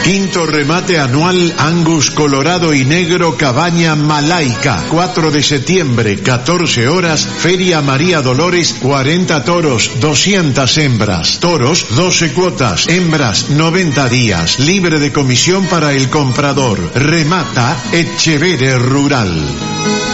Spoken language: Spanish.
Quinto remate anual Angus Colorado y Negro Cabaña Malaica. 4 de septiembre, 14 horas, Feria María Dolores, 40 toros, 200 hembras. Toros, 12 cuotas. Hembras, 90 días. Libre de comisión para el comprador. Remata Etchevere Rural.